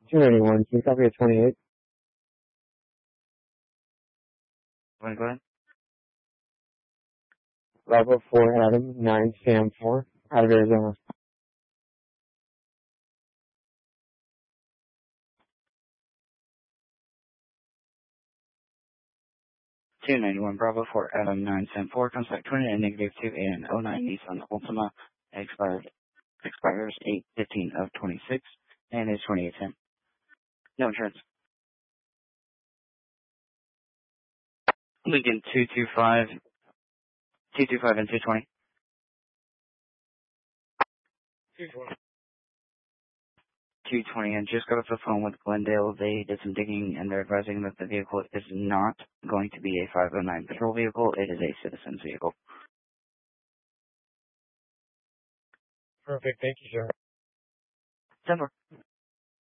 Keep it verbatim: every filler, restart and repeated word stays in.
two ninety-one, can you copy a twenty-eight? Want to go ahead? Bravo four, Adam, nine, Sam four, out of Arizona. two ninety-one, Bravo four, Adam, nine, Sam four, contact twenty and negative two and oh nine Nissan Altima, expired, expires eight fifteen of twenty-six, and is twenty-eight ten. No insurance. Lincoln two two five, two two five and two twenty. two twenty. two twenty, and just got off the phone with Glendale. They did some digging, and they're advising that the vehicle is not going to be a five oh nine patrol vehicle. It is a citizen's vehicle. Perfect, thank you, sir. Denver.